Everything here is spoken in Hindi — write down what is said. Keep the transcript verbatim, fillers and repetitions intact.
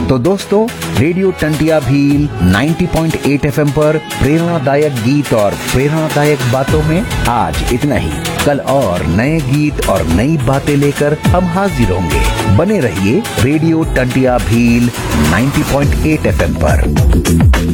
तो दोस्तों, रेडियो टंटिया भील नब्बे पॉइंट आठ एफएम पर प्रेरणादायक गीत और प्रेरणादायक बातों में आज इतना ही। कल और नए गीत और नई बातें लेकर हम हाजिर होंगे। बने रहिए रेडियो टंटिया भील नब्बे पॉइंट आठ एफएम पर।